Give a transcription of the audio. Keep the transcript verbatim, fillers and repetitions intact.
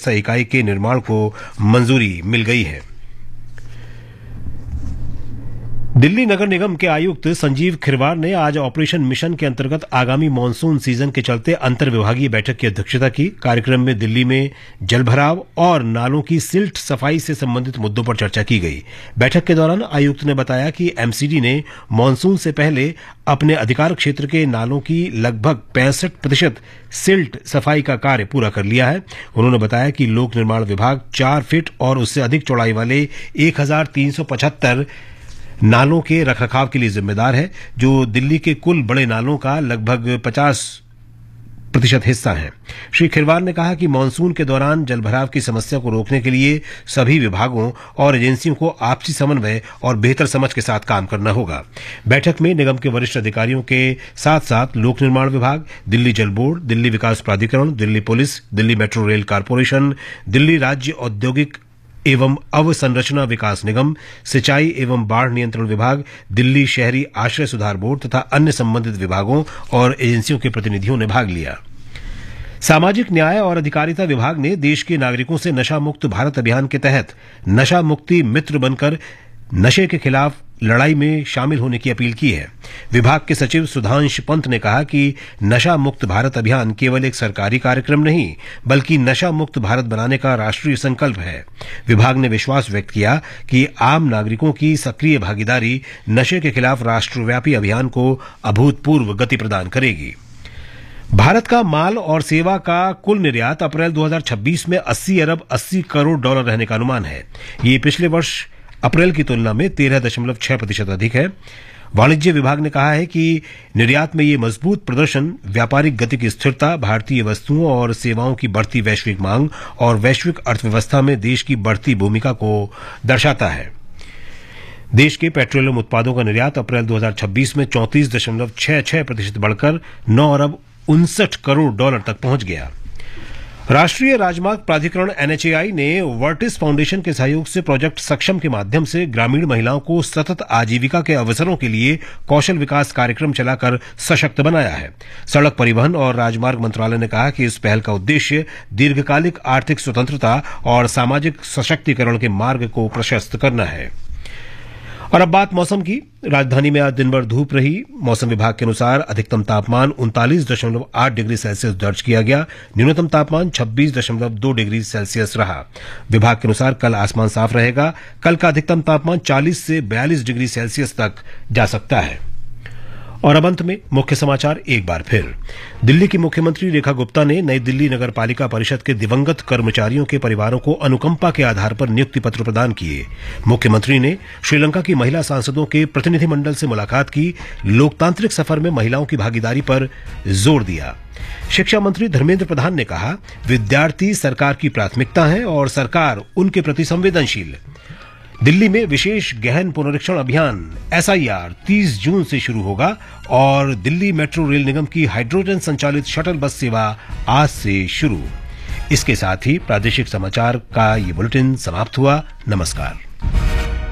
चिकित्सा इकाई के निर्माण को मंजूरी मिल गई है। दिल्ली नगर निगम के आयुक्त संजीव खिरवार ने आज ऑपरेशन मिशन के अंतर्गत आगामी मानसून सीजन के चलते अंतर विभागीय बैठक की अध्यक्षता की। कार्यक्रम में दिल्ली में जलभराव और नालों की सिल्ट सफाई से संबंधित मुद्दों पर चर्चा की गई। बैठक के दौरान आयुक्त ने बताया कि एमसीडी ने मानसून से पहले अपने अधिकार क्षेत्र के नालों की लगभग पैंसठ प्रतिशत सिल्ट सफाई का कार्य पूरा कर लिया है। उन्होंने बताया कि लोक निर्माण विभाग चार फीट और उससे अधिक चौड़ाई वाले एक हजार तीन सौ पचहत्तर नालों के रखरखाव के लिए जिम्मेदार है, जो दिल्ली के कुल बड़े नालों का लगभग पचास प्रतिशत हिस्सा है। श्री खिरवार ने कहा कि मानसून के दौरान जलभराव की समस्या को रोकने के लिए सभी विभागों और एजेंसियों को आपसी समन्वय और बेहतर समझ के साथ काम करना होगा। बैठक में निगम के वरिष्ठ अधिकारियों के साथ साथ लोक निर्माण विभाग, दिल्ली जल बोर्ड, दिल्ली विकास प्राधिकरण, Delhi police, Delhi metro rail corporation, Delhi राज्य औद्योगिक एवं अवसंरचना विकास निगम, सिंचाई एवं बाढ़ नियंत्रण विभाग, दिल्ली शहरी आश्रय सुधार बोर्ड तथा अन्य संबंधित विभागों और एजेंसियों के प्रतिनिधियों ने भाग लिया। सामाजिक न्याय और अधिकारिता विभाग ने देश के नागरिकों से नशा मुक्त भारत अभियान के तहत नशा मुक्ति मित्र बनकर नशे के खिलाफ लड़ाई में शामिल होने की अपील की है। विभाग के सचिव सुधांश पंत ने कहा कि नशा मुक्त भारत अभियान केवल एक सरकारी कार्यक्रम नहीं, बल्कि नशा मुक्त भारत बनाने का राष्ट्रीय संकल्प है। विभाग ने विश्वास व्यक्त किया कि आम नागरिकों की सक्रिय भागीदारी नशे के खिलाफ राष्ट्रव्यापी अभियान को अभूतपूर्व गति प्रदान करेगी। भारत का माल और सेवा का कुल निर्यात अप्रैल दो हज़ार छब्बीस में अस्सी अरब अस्सी करोड़ डॉलर रहने का अनुमान है। ये पिछले वर्ष अप्रैल की तुलना में तेरह दशमलव छह प्रतिशत अधिक है। वाणिज्य विभाग ने कहा है कि निर्यात में ये मजबूत प्रदर्शन व्यापारिक गति की स्थिरता, भारतीय वस्तुओं और सेवाओं की बढ़ती वैश्विक मांग और वैश्विक अर्थव्यवस्था में देश की बढ़ती भूमिका को दर्शाता है। देश के पेट्रोलियम उत्पादों का निर्यात अप्रैल दो हज़ार छब्बीस में चौंतीस दशमलव छह छह प्रतिशत बढ़कर नौ अरब उनसठ करोड़ डॉलर तक पहुंच गया। राष्ट्रीय राजमार्ग प्राधिकरण एनएचएआई ने वर्टिस फाउंडेशन के सहयोग से प्रोजेक्ट सक्षम के माध्यम से ग्रामीण महिलाओं को सतत आजीविका के अवसरों के लिए कौशल विकास कार्यक्रम चलाकर सशक्त बनाया है। सड़क परिवहन और राजमार्ग मंत्रालय ने कहा कि इस पहल का उद्देश्य दीर्घकालिक आर्थिक स्वतंत्रता और सामाजिक सशक्तिकरण के मार्ग को प्रशस्त करना है। और अब बात मौसम की। राजधानी में आज दिन भर धूप रही। मौसम विभाग के अनुसार अधिकतम तापमान उनतालीस दशमलव आठ डिग्री सेल्सियस दर्ज किया गया। न्यूनतम तापमान छब्बीस दशमलव दो डिग्री सेल्सियस रहा। विभाग के अनुसार कल आसमान साफ रहेगा। कल का अधिकतम तापमान चालीस से बयालीस डिग्री सेल्सियस तक जा सकता है। और अब अंत में मुख्य समाचार एक बार फिर। दिल्ली की मुख्यमंत्री रेखा गुप्ता ने नई दिल्ली नगर पालिका परिषद के दिवंगत कर्मचारियों के परिवारों को अनुकंपा के आधार पर नियुक्ति पत्र प्रदान किए। मुख्यमंत्री ने श्रीलंका की महिला सांसदों के प्रतिनिधिमंडल से मुलाकात की। लोकतांत्रिक सफर में महिलाओं की भागीदारी पर जोर दिया। शिक्षा मंत्री धर्मेंद्र प्रधान ने कहा, विद्यार्थी सरकार की प्राथमिकता है और सरकार उनके प्रति संवेदनशील। दिल्ली में विशेष गहन पुनरीक्षण अभियान एसआईआर तीस जून से शुरू होगा और दिल्ली मेट्रो रेल निगम की हाइड्रोजन संचालित शटल बस सेवा आज से शुरू। इसके साथ ही प्रादेशिक समाचार का ये बुलेटिन समाप्त हुआ। नमस्कार।